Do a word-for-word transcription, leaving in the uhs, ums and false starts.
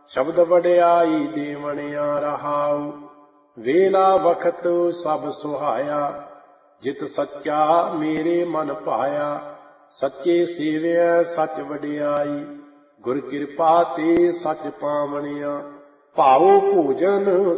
ਸ਼ਬਦ ਵਡਿਆਈ ਦੇਵਣਿਆ ਰਹਾਉ। ਵੇਲਾ ਵਖਤ ਸਭ ਸੁਹਾਇਆ, ਜਿਤ ਸੱਚਾ ਮੇਰੇ ਮਨ ਭਾਇਆ। ਸੱਚੇ ਸੇਵਿਆ ਸੱਚ ਵਡਿਆਈ, ਗੁਰ ਕਿਰਪਾ ਤੇ ਸੱਚ ਪਾਵਣਿਆ। ਭਾਉ ਭੋਜਨ